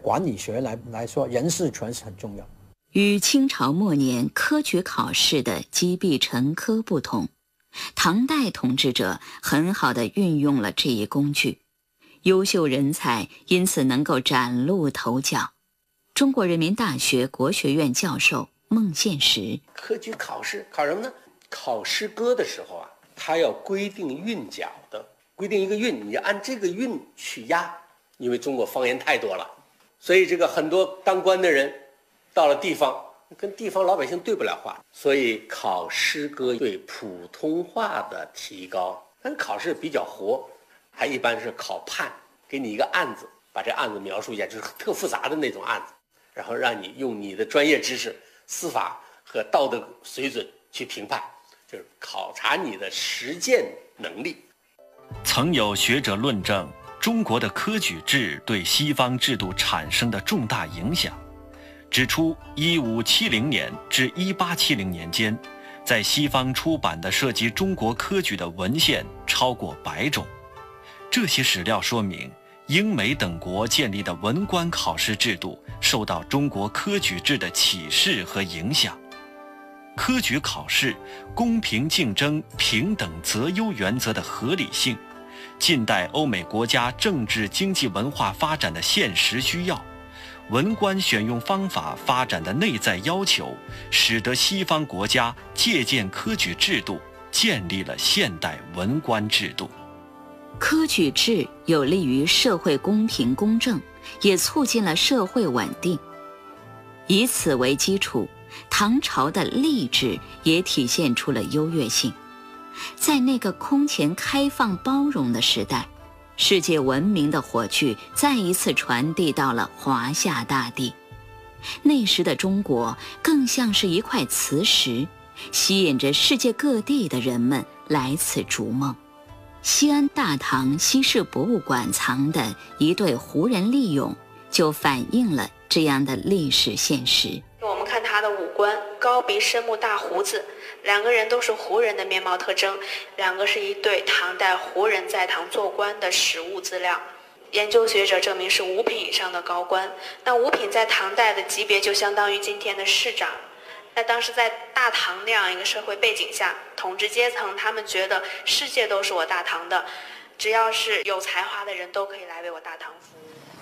管理学来说，人事权是很重要。 与清朝末年科举考试的积弊成科不同，唐代统治者很好地运用了这一工具，优秀人才因此能够崭露头角。中国人民大学国学院教授孟宪实， 科举考试考什么呢？考诗歌的时候啊，他要规定韵脚的，规定一个韵，你要按这个韵去押，因为中国方言太多了，所以这个很多当官的人到了地方跟地方老百姓对不了话，所以考诗歌对普通话的提高，但考试比较活，还一般是考判，给你一个案子，把这案子描述一下，就是特复杂的那种案子，然后让你用你的专业知识、司法和道德水准去评判，就是考察你的实践能力。 曾有学者论证中国的科举制对西方制度产生的重大影响，指出1570年至1870年间，在西方出版的涉及中国科举的文献超过100种。这些史料说明，英美等国建立的文官考试制度受到中国科举制的启示和影响。科举考试公平竞争、平等择优原则的合理性，近代欧美国家政治经济文化发展的现实需要，文官选用方法发展的内在要求，使得西方国家借鉴科举制度，建立了现代文官制度。 科举制有利于社会公平公正，也促进了社会稳定。以此为基础，唐朝的吏治也体现出了优越性。在那个空前开放包容的时代，世界文明的火炬再一次传递到了华夏大地。那时的中国更像是一块磁石，吸引着世界各地的人们来此逐梦。西安大唐西市博物馆藏的一对胡人利俑，就反映了这样的历史现实。 我们看他的五官，高鼻深目大胡子，两个人都是胡人的面貌特征，两个是一对唐代胡人在唐做官的实物资料。研究学者证明是5品以上的高官，那5品在唐代的级别就相当于今天的市长。那当时在大唐那样一个社会背景下，统治阶层他们觉得世界都是我大唐的，只要是有才华的人都可以来为我大唐服务。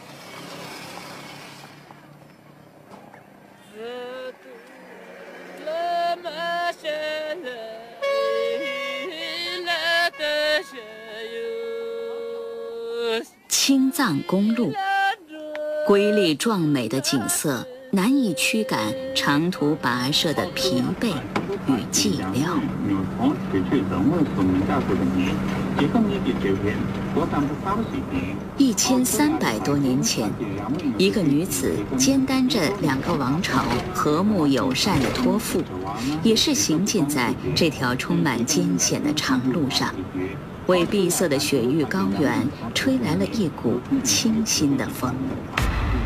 青藏公路，瑰丽壮美的景色难以驱赶长途跋涉的疲惫与寂寥。1300多年前，一个女子肩担着2个王朝和睦友善的托付，也是行进在这条充满艰险的长路上，为闭塞的雪域高原吹来了一股清新的风。